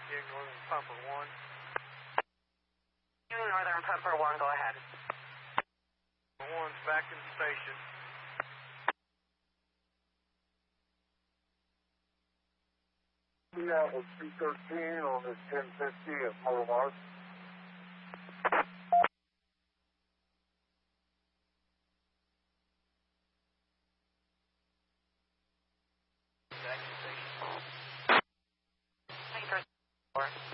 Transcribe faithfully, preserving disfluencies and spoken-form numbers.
Union Northern Pumper one. Union Northern Pumper one, go ahead. One's back in the station. We have a two thirteen on this ten fifty at Polo Mart. Back in the station. Anchor four.